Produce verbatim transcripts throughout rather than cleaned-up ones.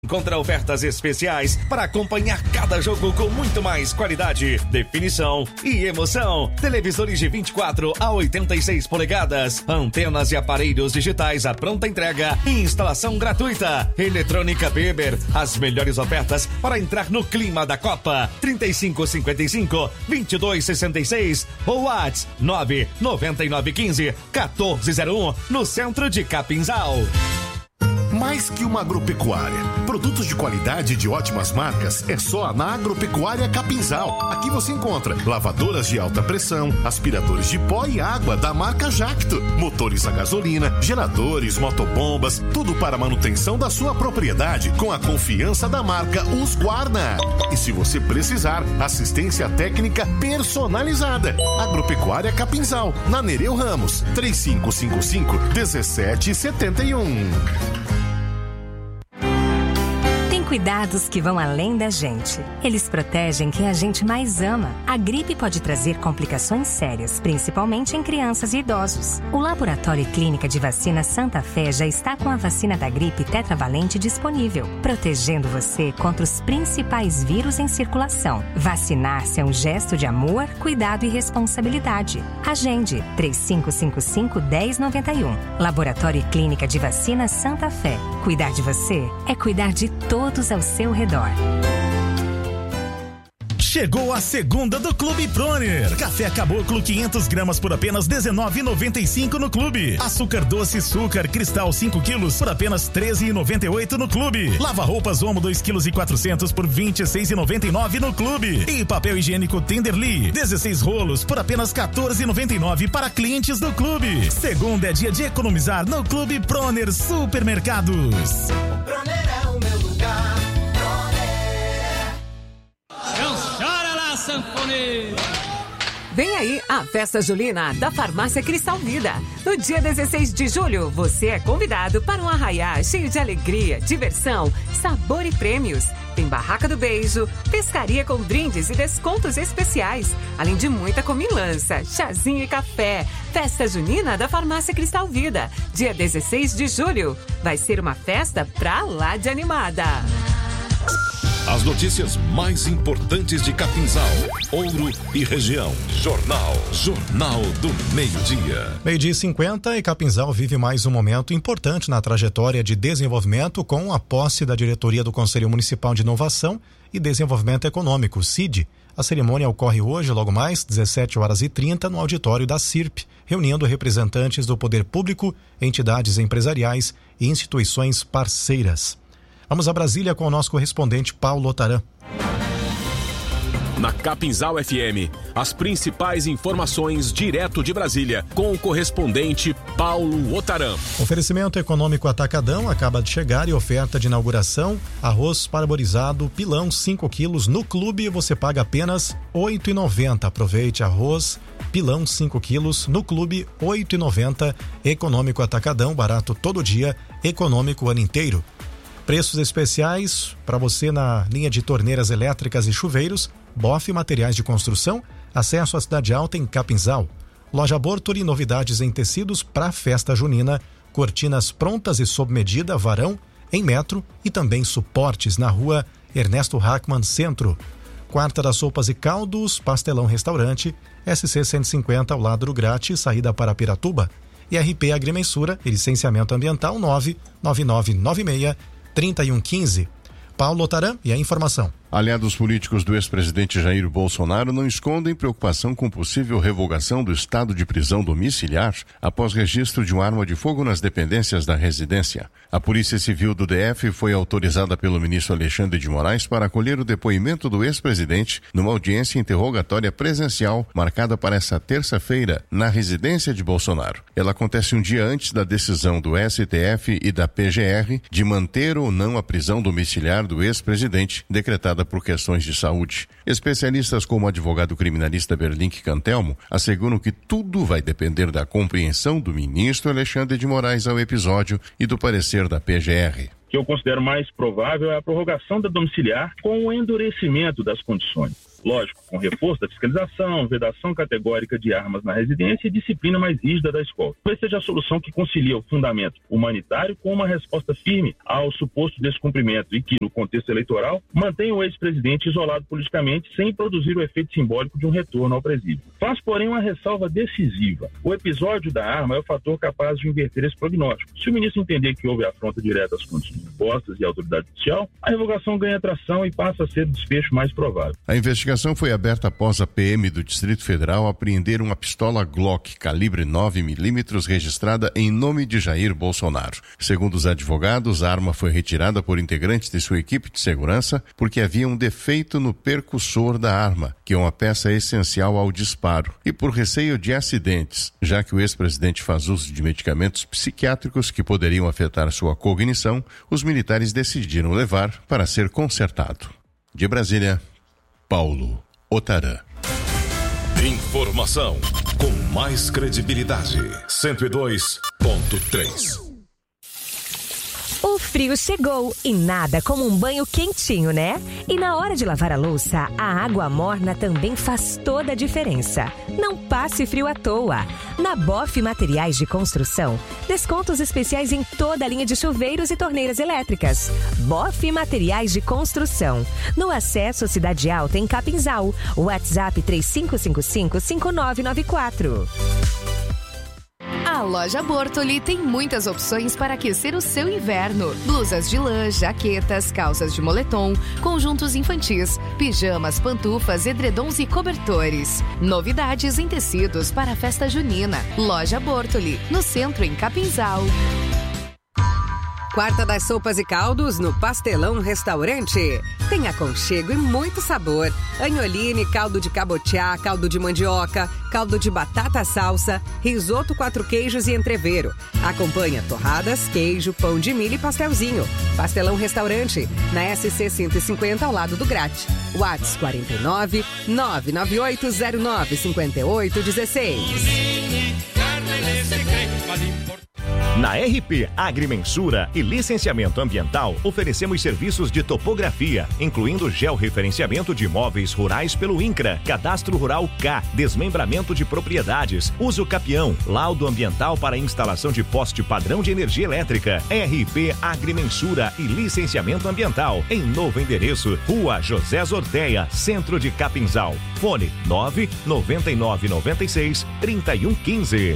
Encontra ofertas especiais para acompanhar cada jogo com muito mais qualidade, definição e emoção. Televisores de vinte e quatro a oitenta e seis polegadas, antenas e aparelhos digitais à pronta entrega e instalação gratuita. Eletrônica Beber, as melhores ofertas para entrar no clima da Copa. trinta e cinco cinquenta e cinco, vinte e dois sessenta e seis ou WhatsApp nove nove nove um cinco, quatorze zero um no centro de Capinzal. Mais que uma agropecuária. Produtos de qualidade e de ótimas marcas é só na Agropecuária Capinzal. Aqui você encontra lavadoras de alta pressão, aspiradores de pó e água da marca Jacto, motores a gasolina, geradores, motobombas, tudo para a manutenção da sua propriedade com a confiança da marca Husqvarna. E se você precisar, assistência técnica personalizada. Agropecuária Capinzal, na Nereu Ramos, três cinco cinco cinco, um sete sete um. Cuidados que vão além da gente. Eles protegem quem a gente mais ama. A gripe pode trazer complicações sérias, principalmente em crianças e idosos. O Laboratório e Clínica de Vacina Santa Fé já está com a vacina da gripe tetravalente disponível, protegendo você contra os principais vírus em circulação. Vacinar-se é um gesto de amor, cuidado e responsabilidade. Agende três cinco cinco cinco, um zero nove um. Laboratório e Clínica de Vacina Santa Fé. Cuidar de você é cuidar de todos ao seu redor. Chegou a segunda do Clube Proner. Café Caboclo quinhentas gramas por apenas dezenove reais e noventa e cinco no Clube. Açúcar doce Açúcar Cristal cinco quilos por apenas treze reais e noventa e oito no Clube. Lava roupas Omo dois quilos e quatrocentos por vinte e seis reais e noventa e nove no Clube. E papel higiênico Tenderly dezesseis rolos por apenas quatorze reais e noventa e nove para clientes do Clube. Segunda é dia de economizar no Clube Proner Supermercados. Proner é o meu lugar. Sanfoneiro. Vem aí a Festa Julina da Farmácia Cristal Vida. No dia dezesseis de julho, você é convidado para um arraiá cheio de alegria, diversão, sabor e prêmios. Tem barraca do beijo, pescaria com brindes e descontos especiais, além de muita comilança, chazinho e café. Festa Junina da Farmácia Cristal Vida. Dia dezesseis de julho. Vai ser uma festa pra lá de animada. As notícias mais importantes de Capinzal, Ouro e região. Jornal. Jornal do Meio-Dia. Meio-dia e cinquenta e Capinzal vive mais um momento importante na trajetória de desenvolvimento com a posse da diretoria do Conselho Municipal de Inovação e Desenvolvimento Econômico, C I D. A cerimônia ocorre hoje, logo mais, dezessete horas e trinta, no auditório da C I R P, reunindo representantes do poder público, entidades empresariais e instituições parceiras. Vamos a Brasília com o nosso correspondente Paulo Otaran. Na Capinzal F M, as principais informações direto de Brasília, com o correspondente Paulo Otaran. Oferecimento econômico Atacadão acaba de chegar e oferta de inauguração: arroz parborizado pilão cinco quilos no Clube, você paga apenas oito reais e noventa centavos. Aproveite, arroz pilão cinco quilos no Clube, oito reais e noventa centavos. Econômico Atacadão, barato todo dia, econômico o ano inteiro. Preços especiais para você na linha de torneiras elétricas e chuveiros, B O F Materiais de Construção, acesso à Cidade Alta em Capinzal. Loja Bortoli, novidades em tecidos para a festa junina, cortinas prontas e sob medida, varão, em metro e também suportes na rua Ernesto Hackman Centro. Quarta das Sopas e Caldos, Pastelão Restaurante, S C cento e cinquenta ao lado do Grate, saída para Piratuba. E R P Agrimensura e Licenciamento Ambiental nove nove nove nove seis, três um um cinco. Paulo Otaran e a informação. Aliados políticos do ex-presidente Jair Bolsonaro não escondem preocupação com possível revogação do estado de prisão domiciliar após registro de uma arma de fogo nas dependências da residência. A Polícia Civil do D F foi autorizada pelo ministro Alexandre de Moraes para acolher o depoimento do ex-presidente numa audiência interrogatória presencial marcada para essa terça-feira na residência de Bolsonaro. Ela acontece um dia antes da decisão do S T F e da P G R de manter ou não a prisão domiciliar do ex-presidente, decretada por questões de saúde. Especialistas como o advogado criminalista Berlink Cantelmo asseguram que tudo vai depender da compreensão do ministro Alexandre de Moraes ao episódio e do parecer da P G R. O que eu considero mais provável é a prorrogação da domiciliar com o endurecimento das condições. Lógico, com reforço da fiscalização, vedação categórica de armas na residência e disciplina mais rígida da escola. Talvez seja a solução que concilia o fundamento humanitário com uma resposta firme ao suposto descumprimento e que, no contexto eleitoral, mantém o ex-presidente isolado politicamente sem produzir o efeito simbólico de um retorno ao presídio. Faz, porém, uma ressalva decisiva. O episódio da arma é o fator capaz de inverter esse prognóstico. Se o ministro entender que houve afronta direta às condições impostas e à autoridade judicial, a revogação ganha tração e passa a ser o desfecho mais provável. A investigação foi aberta após a P M do Distrito Federal apreender uma pistola Glock calibre nove milímetros registrada em nome de Jair Bolsonaro. Segundo os advogados, a arma foi retirada por integrantes de sua equipe de segurança porque havia um defeito no percussor da arma, que é uma peça essencial ao disparo, e por receio de acidentes, já que o ex-presidente faz uso de medicamentos psiquiátricos que poderiam afetar sua cognição, os militares decidiram levar para ser consertado. De Brasília, Paulo Otarã. Informação com mais credibilidade. cento e dois ponto três. O frio chegou e nada como um banho quentinho, né? E na hora de lavar a louça, a água morna também faz toda a diferença. Não passe frio à toa. Na Boff Materiais de Construção, descontos especiais em toda a linha de chuveiros e torneiras elétricas. Boff Materiais de Construção. No acesso Cidade Alta, em Capinzal. WhatsApp três cinco cinco cinco, cinco nove nove quatro. A loja Bortoli tem muitas opções para aquecer o seu inverno. Blusas de lã, jaquetas, calças de moletom, conjuntos infantis, pijamas, pantufas, edredons e cobertores. Novidades em tecidos para a festa junina. Loja Bortoli, no centro em Capinzal. Quarta das sopas e caldos no Pastelão Restaurante. Tem aconchego e muito sabor. Agnoline, caldo de cabotiá, caldo de mandioca, caldo de batata salsa, risoto quatro queijos e entrevero. Acompanha torradas, queijo, pão de milho e pastelzinho. Pastelão Restaurante, na S C cento e cinquenta ao lado do Grate. WhatsApp quarenta e nove, nove nove oito zero nove, cinco oito um seis. Na R P Agrimensura e Licenciamento Ambiental, oferecemos serviços de topografia, incluindo georreferenciamento de imóveis rurais pelo INCRA, Cadastro Rural K, desmembramento de propriedades, uso capião, laudo ambiental para instalação de poste padrão de energia elétrica. R P Agrimensura e Licenciamento Ambiental, em novo endereço, Rua José Zorteia, Centro de Capinzal. Fone nove nove nove nove seis, três um um cinco.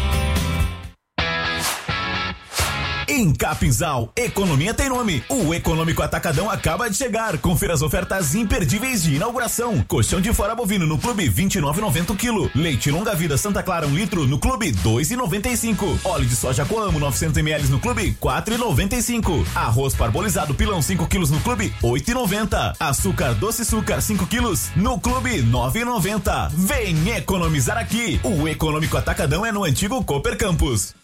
Em Capinzal, economia tem nome. O Econômico Atacadão acaba de chegar. Confira as ofertas imperdíveis de inauguração. Colchão de fora bovino no Clube vinte e nove reais e noventa centavos o quilo. Leite Longa Vida Santa Clara um litro no Clube dois reais e noventa e cinco centavos. Óleo de soja Coamo novecentos mililitros no Clube quatro reais e noventa e cinco centavos. Arroz parbolizado Pilão cinco quilos no Clube oito reais e noventa centavos. Açúcar Doce Açúcar cinco quilos no Clube nove reais e noventa centavos. Vem economizar aqui. O Econômico Atacadão é no antigo Cooper Campus.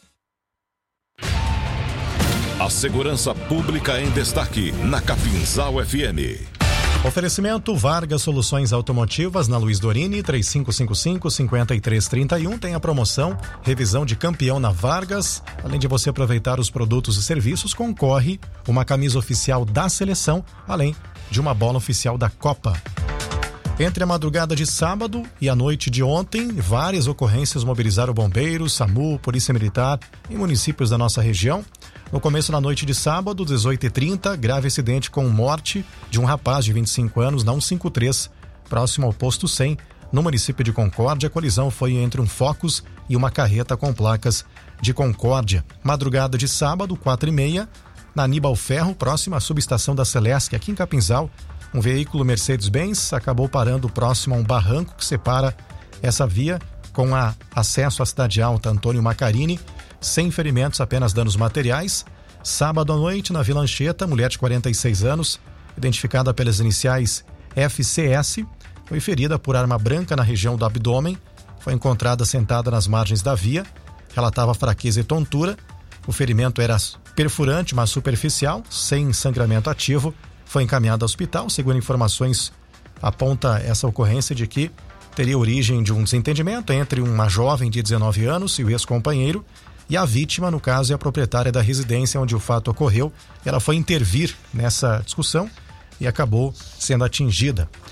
A segurança pública em destaque na Capinzal F M. Oferecimento Vargas Soluções Automotivas na Luiz Dorini, três cinco cinco cinco, cinco três três um. Tem a promoção Revisão de Campeão na Vargas. Além de você aproveitar os produtos e serviços, concorre uma camisa oficial da seleção, além de uma bola oficial da Copa. Entre a madrugada de sábado e a noite de ontem, várias ocorrências mobilizaram bombeiros, SAMU, Polícia Militar em municípios da nossa região. No começo da noite de sábado, dezoito e trinta, grave acidente com morte de um rapaz de vinte e cinco anos na cento e cinquenta e três, próximo ao posto cem, no município de Concórdia. A colisão foi entre um Focus e uma carreta com placas de Concórdia. Madrugada de sábado, quatro e meia, na Aníbal Ferro, próxima à subestação da Celesc, aqui em Capinzal, um veículo Mercedes-Benz acabou parando próximo a um barranco que separa essa via com a acesso à Cidade Alta Antônio Macarini, sem ferimentos, apenas danos materiais. Sábado à noite, na Vila Anchieta, mulher de quarenta e seis anos, identificada pelas iniciais F C S, foi ferida por arma branca na região do abdômen, foi encontrada sentada nas margens da via, relatava fraqueza e tontura. O ferimento era perfurante, mas superficial, sem sangramento ativo. Foi encaminhada ao hospital. Segundo informações, aponta essa ocorrência de que teria origem de um desentendimento entre uma jovem de dezenove anos e o ex-companheiro, e a vítima, no caso, é a proprietária da residência onde o fato ocorreu. Ela foi intervir nessa discussão e acabou sendo atingida.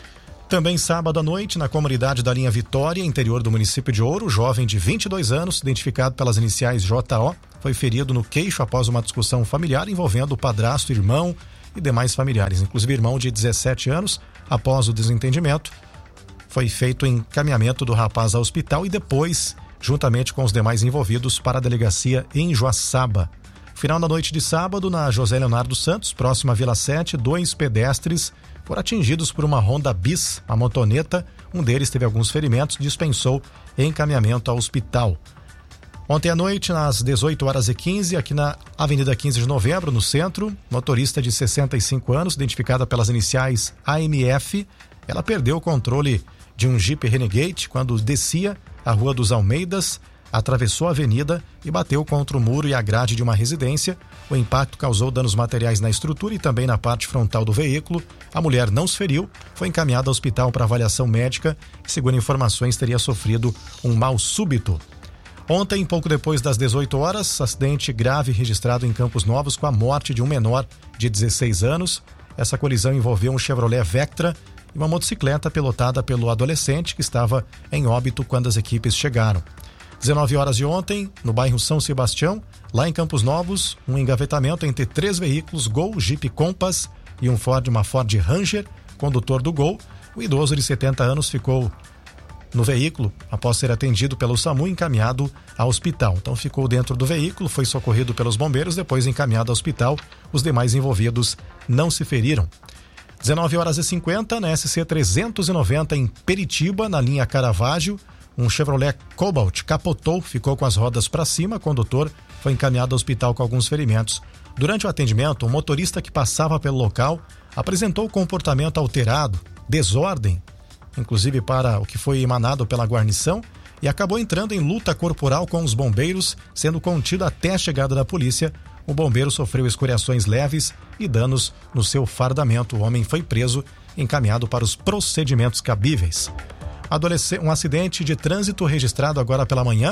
Também sábado à noite, na comunidade da linha Vitória, interior do município de Ouro, jovem de vinte e dois anos, identificado pelas iniciais J O, foi ferido no queixo após uma discussão familiar envolvendo o padrasto, irmão e demais familiares, inclusive irmão de dezessete anos. Após o desentendimento, foi feito o encaminhamento do rapaz ao hospital e depois, juntamente com os demais envolvidos, para a delegacia em Joaçaba. Final da noite de sábado, na José Leonardo Santos, próxima à Vila sete, dois pedestres foram atingidos por uma Honda Bis, uma motoneta. Um deles teve alguns ferimentos, dispensou encaminhamento ao hospital. Ontem à noite, nas dezoito horas e quinze, aqui na Avenida quinze de Novembro, no centro, motorista de sessenta e cinco anos, identificada pelas iniciais A M F, ela perdeu o controle de um Jeep Renegade quando descia a Rua dos Almeidas, atravessou a avenida e bateu contra o muro e a grade de uma residência. O impacto causou danos materiais na estrutura e também na parte frontal do veículo. A mulher não se feriu, foi encaminhada ao hospital para avaliação médica e, segundo informações, teria sofrido um mal súbito. Ontem, pouco depois das dezoito horas, acidente grave registrado em Campos Novos com a morte de um menor de dezesseis anos. Essa colisão envolveu um Chevrolet Vectra e uma motocicleta pilotada pelo adolescente que estava em óbito quando as equipes chegaram. dezenove horas de ontem, no bairro São Sebastião, lá em Campos Novos, um engavetamento entre três veículos, Gol, Jeep Compass e um Ford, uma Ford Ranger. Condutor do Gol, o idoso de setenta anos, ficou no veículo após ser atendido pelo SAMU e encaminhado ao hospital. Então ficou dentro do veículo, foi socorrido pelos bombeiros, depois encaminhado ao hospital. Os demais envolvidos não se feriram. dezenove horas e cinquenta, na S C trezentos e noventa em Peritiba, na linha Caravaggio, um Chevrolet Cobalt capotou, ficou com as rodas para cima. O condutor foi encaminhado ao hospital com alguns ferimentos. Durante o atendimento, um motorista que passava pelo local apresentou comportamento alterado, desordem, inclusive para o que foi emanado pela guarnição, e acabou entrando em luta corporal com os bombeiros, sendo contido até a chegada da polícia. O bombeiro sofreu escoriações leves e danos no seu fardamento. O homem foi preso e encaminhado para os procedimentos cabíveis. Adolescente, um acidente de trânsito registrado agora pela manhã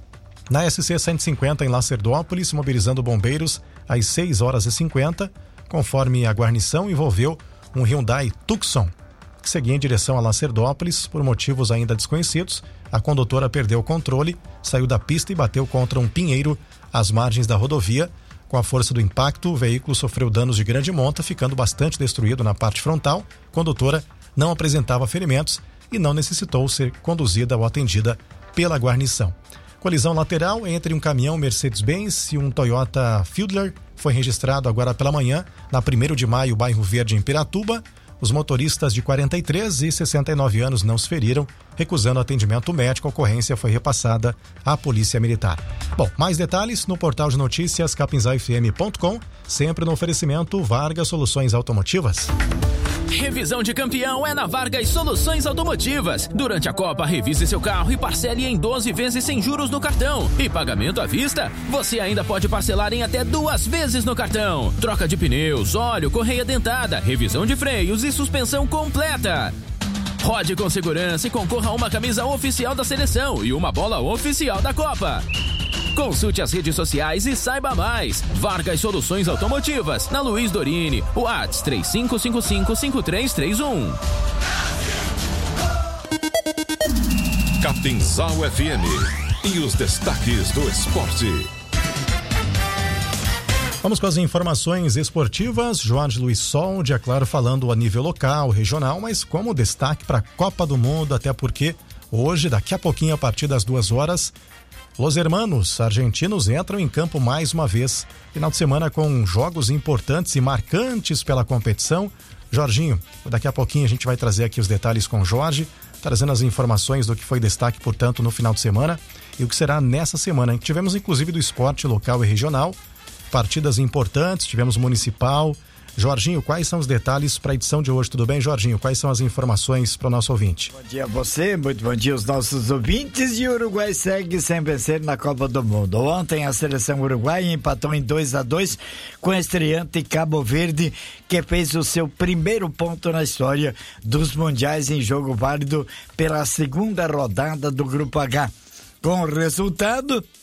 na S C cento e cinquenta em Lacerdópolis, mobilizando bombeiros às seis horas e cinquenta, conforme a guarnição, envolveu um Hyundai Tucson que seguia em direção a Lacerdópolis. Por motivos ainda desconhecidos, a condutora perdeu o controle, saiu da pista e bateu contra um pinheiro às margens da rodovia. Com a força do impacto, o veículo sofreu danos de grande monta, ficando bastante destruído na parte frontal. A condutora não apresentava ferimentos e não necessitou ser conduzida ou atendida pela guarnição. Colisão lateral entre um caminhão Mercedes-Benz e um Toyota Fielder foi registrado agora pela manhã na primeiro de maio, bairro Verde, em Piratuba. Os motoristas de quarenta e três e sessenta e nove anos não se feriram, recusando atendimento médico. A ocorrência foi repassada à Polícia Militar. Bom, mais detalhes no portal de notícias capinzal f m ponto com, sempre no oferecimento Vargas Soluções Automotivas. Revisão de campeão é na Vargas Soluções Automotivas. Durante a Copa, revise seu carro e parcele em doze vezes sem juros no cartão. E pagamento à vista, você ainda pode parcelar em até duas vezes no cartão. Troca de pneus, óleo, correia dentada, revisão de freios e suspensão completa. Rode com segurança e concorra a uma camisa oficial da seleção e uma bola oficial da Copa. Consulte as redes sociais e saiba mais. Vargas Soluções Automotivas, na Luiz Dorini, WhatsApp três cinco cinco cinco, cinco três três um. Capinzal F M e os destaques do esporte. Vamos com as informações esportivas. Jorge Luiz Soldi, é claro, falando a nível local, regional, mas como destaque para a Copa do Mundo, até porque hoje, daqui a pouquinho, a partir das duas horas, Los Hermanos argentinos entram em campo mais uma vez. Final de semana com jogos importantes e marcantes pela competição. Jorginho, daqui a pouquinho a gente vai trazer aqui os detalhes com o Jorge, trazendo as informações do que foi destaque, portanto, no final de semana e o que será nessa semana. Tivemos inclusive do esporte local e regional, partidas importantes, tivemos municipal. Jorginho, quais são os detalhes para a edição de hoje? Tudo bem, Jorginho? Quais são as informações para o nosso ouvinte? Bom dia a você, muito bom dia aos nossos ouvintes. E o Uruguai segue sem vencer na Copa do Mundo. Ontem a seleção uruguaia empatou em dois a dois com a estreante Cabo Verde, que fez o seu primeiro ponto na história dos mundiais em jogo válido pela segunda rodada do Grupo H. Com o resultado,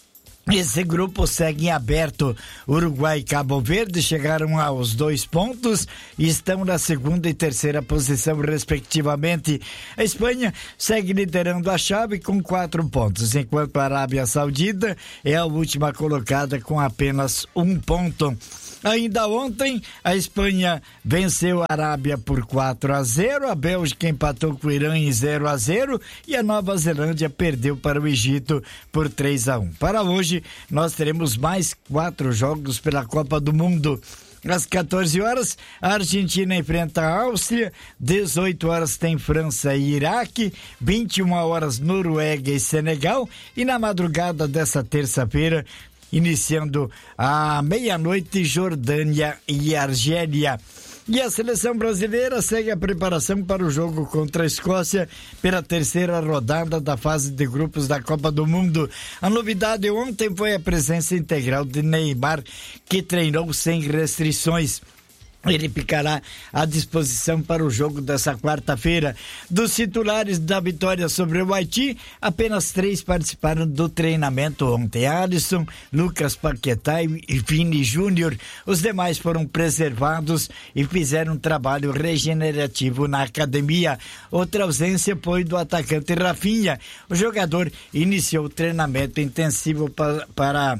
Esse grupo segue em aberto. Uruguai e Cabo Verde chegaram aos dois pontos e estão na segunda e terceira posição, respectivamente. A Espanha segue liderando a chave com quatro pontos, enquanto a Arábia Saudita é a última colocada com apenas um ponto. Ainda ontem, a Espanha venceu a Arábia por quatro a zero, a Bélgica empatou com o Irã em zero a zero e a Nova Zelândia perdeu para o Egito por três a um. Para hoje, nós teremos mais quatro jogos pela Copa do Mundo. Às quatorze horas, a Argentina enfrenta a Áustria, dezoito horas tem França e Iraque, vinte e uma horas Noruega e Senegal, e na madrugada dessa terça-feira, iniciando à meia-noite, Jordânia e Argélia. E a seleção brasileira segue a preparação para o jogo contra a Escócia pela terceira rodada da fase de grupos da Copa do Mundo. A novidade ontem foi a presença integral de Neymar, que treinou sem restrições. Ele ficará à disposição para o jogo dessa quarta-feira. Dos titulares da vitória sobre o Haiti, apenas três participaram do treinamento ontem: Alisson, Lucas Paquetá e Vini Júnior. Os demais foram preservados e fizeram um trabalho regenerativo na academia. Outra ausência foi do atacante Rafinha. O jogador iniciou o treinamento intensivo para... para...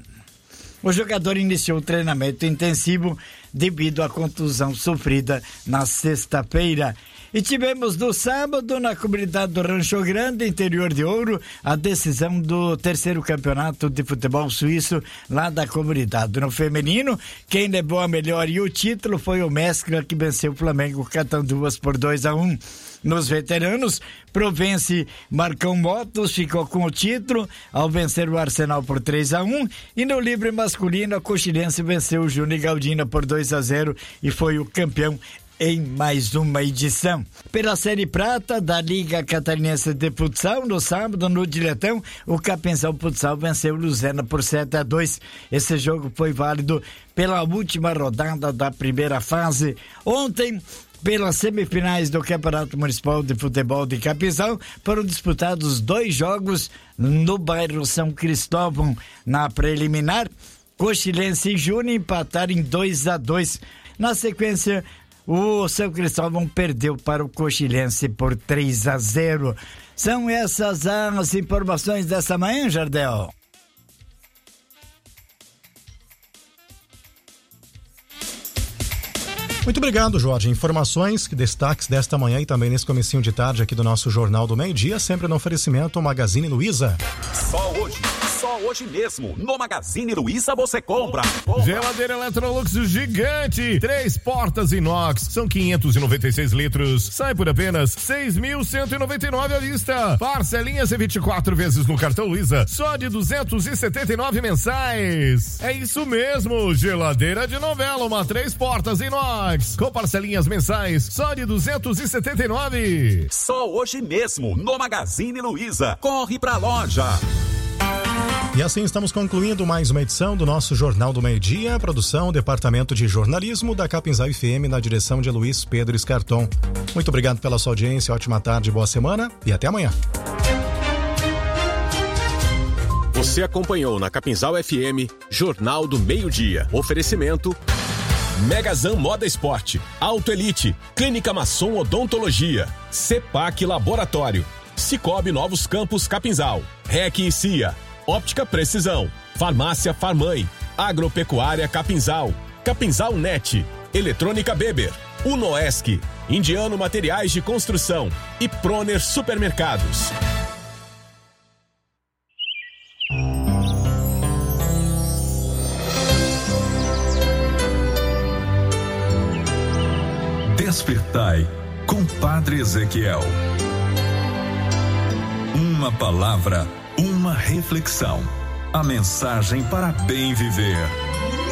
O jogador iniciou o treinamento intensivo devido à contusão sofrida na sexta-feira. E tivemos no sábado, na comunidade do Rancho Grande, interior de Ouro, a decisão do terceiro campeonato de futebol suíço lá da comunidade. No feminino, quem levou a melhor e o título foi o Mescla, que venceu o Flamengo Catanduas por dois a um. Nos veteranos, Provence Marcão Motos ficou com o título ao vencer o Arsenal por três a um, e no livre masculino, a Coxilense venceu o Júnior Galdina por dois a zero e foi o campeão em mais uma edição. Pela Série Prata da Liga Catarinense de Futsal, no sábado, no Diletão, o Capinzal Futsal venceu o Luzena por sete a dois. Esse jogo foi válido pela última rodada da primeira fase. Ontem, pelas semifinais do Campeonato Municipal de Futebol de Capinzal, foram disputados dois jogos no bairro São Cristóvão. Na preliminar, Coxilense e Júnior empataram em dois a dois. Na sequência, o São Cristóvão perdeu para o Coxilense por três a zero. São essas as informações dessa manhã, Jardel. Muito obrigado, Jorge. Informações, destaques desta manhã e também nesse comecinho de tarde aqui do nosso Jornal do Meio-Dia, sempre no oferecimento Magazine Luiza. Só hoje, só hoje mesmo, no Magazine Luiza você compra. compra. Geladeira Electrolux gigante, três portas inox, são quinhentos e noventa e seis litros, sai por apenas seis mil cento e noventa e nove à vista. Parcelinhas em vinte e quatro vezes no cartão Luiza, só de duzentos e setenta e nove mensais. É isso mesmo, geladeira de novela, uma três portas inox, com parcelinhas mensais só de duzentos e setenta e nove. Só hoje mesmo no Magazine Luiza. Corre pra loja. E assim estamos concluindo mais uma edição do nosso Jornal do Meio-Dia. Produção, Departamento de Jornalismo da Capinzal F M, na direção de Luiz Pedro Escarton. Muito obrigado pela sua audiência, ótima tarde, boa semana e até amanhã. Você acompanhou na Capinzal F M Jornal do Meio-Dia. Oferecimento Megazan Moda Esporte, Auto Elite, Clínica Masson Odontologia, Cepac Laboratório, Cicobi Novos Campos Capinzal, R E C e C I A, Óptica Precisão, Farmácia Farmãe, Agropecuária Capinzal, Capinzal Net, Eletrônica Beber, Unoesc, Indiano Materiais de Construção e Proner Supermercados. Despertai com Padre Ezequiel. Uma palavra, uma reflexão. A mensagem para bem viver.